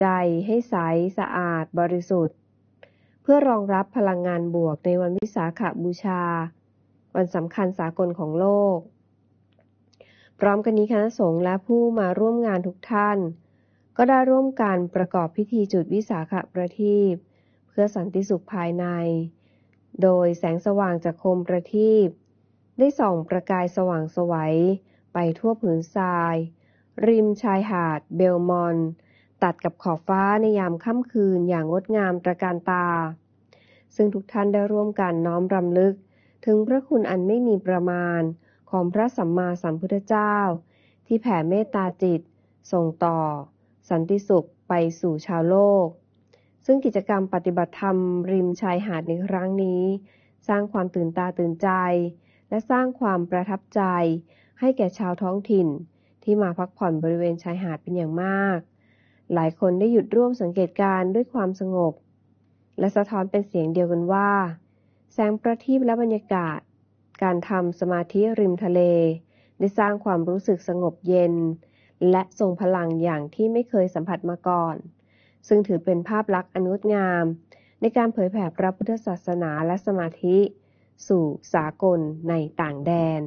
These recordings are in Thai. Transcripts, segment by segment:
ใจให้ใสสะอาดบริสุทธิ์เพื่อรองรับพลังงานบวกในวันวิสาขบูชาวันสำคัญสากลของโลกพร้อมกันนี้คณะสงฆ์และผู้มาร่วมงานทุกท่านก็ได้ร่วมกันประกอบพิธีจุดวิสาขประทีปเพื่อสันติสุขภายในโดยแสงสว่างจากโคมประทีปได้ส่องประกายสว่างไสวไปทั่วผืนทรายริมชายหาดเบลมอนตัดกับขอบฟ้าในยามค่ำคืนอย่างงดงามตระการตาซึ่งทุกท่านได้ร่วมกันน้อมรำลึกถึงพระคุณอันไม่มีประมาณของพระสัมมาสัมพุทธเจ้าที่แผ่เมตตาจิตส่งต่อสันติสุขไปสู่ชาวโลกซึ่งกิจกรรมปฏิบัติธรรมริมชายหาดในครั้งนี้สร้างความตื่นตาตื่นใจและสร้างความประทับใจให้แก่ชาวท้องถิ่นที่มาพักผ่อนบริเวณชายหาดเป็นอย่างมากหลายคนได้หยุดร่วมสังเกตการณ์ด้วยความสงบและสะท้อนเป็นเสียงเดียวกันว่าแสงประทีปและบรรยากาศการทำสมาธิริมทะเลได้สร้างความรู้สึกสงบเย็นและทรงพลังอย่างที่ไม่เคยสัมผัสมาก่อนซึ่งถือเป็นภาพลักษณ์อันงดงามในการเผยแผ่พระพุทธศาสนาและสมาธิสู่สากลในต่างแดน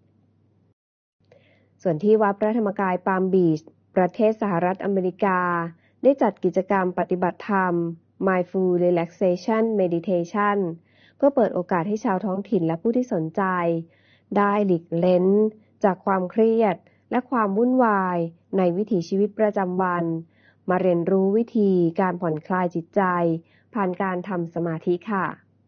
ส่วนที่วัดพระธรรมกายปาล์มบีชประเทศสหรัฐอเมริกาได้จัดกิจกรรมปฏิบัติธรรม Mindful Relaxation Meditation เพื่อเปิดโอกาสให้ชาวท้องถิ่นและผู้ที่สนใจได้หลีกเล้นจากความเครียดและความวุ่นวายในวิถีชีวิตประจำวันมาเรียนรู้วิธีการผ่อนคลายจิตใจผ่านการทำสมาธิค่ะ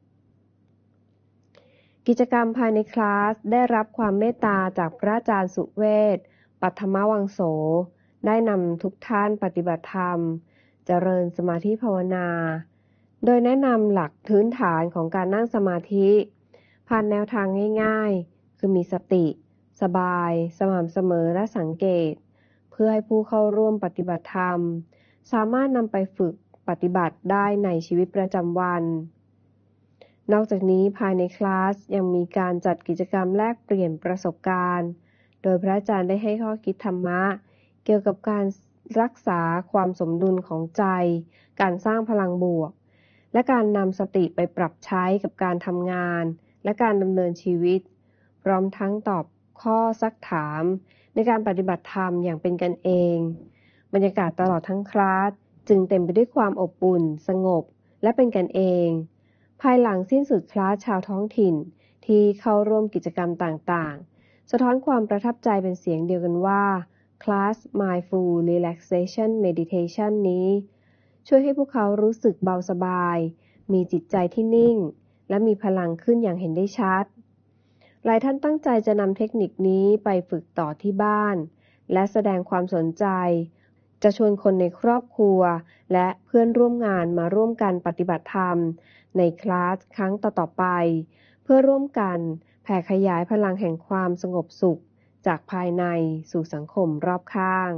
กิจกรรมภายในคลาสได้รับความเมตตาจากพระอาจารย์สุเวช ปัทมวังโสได้นำทุกท่านปฏิบัติธรรมเจริญสมาธิภาวนาโดยแนะนำหลักพื้นฐานของการนั่งสมาธิผ่านแนวทางง่ายๆคือมีสติสบายสม่ำเสมอและสังเกตเพื่อให้ผู้เข้าร่วมปฏิบัติธรรมสามารถนำไปฝึกปฏิบัติได้ในชีวิตประจำวันนอกจากนี้ภายในคลาสยังมีการจัดกิจกรรมแลกเปลี่ยนประสบการณ์โดยพระอาจารย์ได้ให้ข้อคิดธรรมะเกี่ยวกับการรักษาความสมดุลของใจการสร้างพลังบวกและการนำสติไปปรับใช้กับการทำงานและการดำเนินชีวิตพร้อมทั้งตอบข้อซักถามในการปฏิบัติธรรมอย่างเป็นกันเองบรรยากาศตลอดทั้งคลาสจึงเต็มไปด้วยความอบอุ่นสงบและเป็นกันเองภายหลังสิ้นสุดคลาสชาวท้องถิ่นที่เข้าร่วมกิจกรรมต่างๆสะท้อนความประทับใจเป็นเสียงเดียวกันว่าคลาส Mindful Relaxation Meditation นี้ช่วยให้พวกเขารู้สึกเบาสบายมีจิตใจที่นิ่งและมีพลังขึ้นอย่างเห็นได้ชัดหลายท่านตั้งใจจะนำเทคนิคนี้ไปฝึกต่อที่บ้านและแสดงความสนใจจะชวนคนในครอบครัวและเพื่อนร่วมงานมาร่วมกันปฏิบัติธรรมในคลาสครั้งต่อๆไปเพื่อร่วมกันแผ่ขยายพลังแห่งความสงบสุขจากภายในสู่สังคมรอบข้าง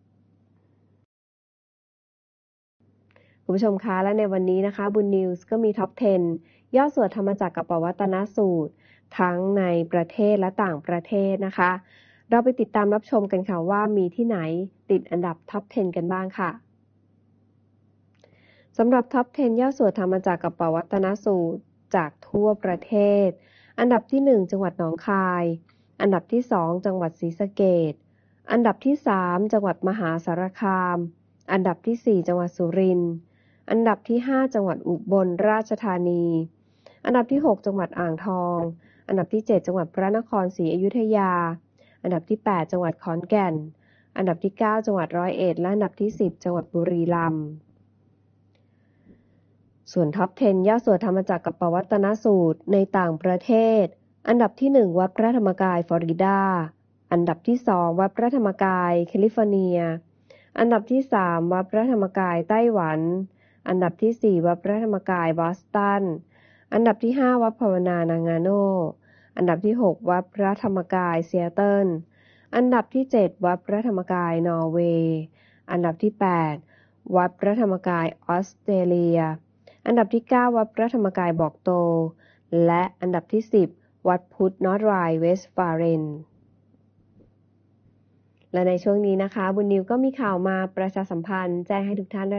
คุณผู้ชมคะและในวันนี้นะคะบุญนิวส์ก็มีท็อป 10 ย่อส่วนธรรมจักรกับปวัตตนสูตรทั้งในประเทศและต่างประเทศนะคะเราไปติดตามรับชมกันค่ะว่ามีที่ไหนติดอันดับท็อป 10 กันบ้างค่ะสำหรับท็อป 10 ย่อส่วนธรรมจักรกับปวัตตนสูตรจากทั่วประเทศอันดับที่ 1 จังหวัดหนองคายอันดับที่ 2 จังหวัดศรีสะเกษอันดับที่ 3 จังหวัดมหาสารคามอันดับที่ 4 จังหวัดสุรินทร์อันดับที่ 5 จังหวัดอุบลราชธานีอันดับที่ 6 จังหวัดอ่างทองอันดับที่ 7 จังหวัดพระนครศรีอยุธยาอันดับที่ 8 จังหวัดขอนแก่นอันดับที่ 9 จังหวัดร้อยเอ็ดและอันดับที่ 10 จังหวัดบุรีรัมย์ส่วนท็อป 10 ย่อส่วนธรรมจักรกับปวัตตนสูตรในต่างประเทศอันดับที่ 1 วัดพระธรรมกายฟลอริดาอันดับที่ 2 วัดพระธรรมกายแคลิฟอร์เนียอันดับที่ 3 วัดพระธรรมกายไต้หวันอันดับที่ 4 วัดพระธรรมกายบอสตันอันดับที่ 5 วัดภาวนานางาโนอันดับที่ 6 วัดพระธรรมกายซีแอตเทิลอันดับที่ 7 วัดพระธรรมกายนอร์เวย์อันดับที่ 8 วัดพระธรรมกายออสเตรเลียอันดับที่ 9 วัดพระธรรมกายบอกโตและอันดับที่ 10 วัดพุทธนอร์ทไรน์เวสต์ฟาเรนและในช่วงนี้นะคะบุญนิวก็มีข่าวมาประชาสัมพันธ์แจ้งให้ทุกท่านได้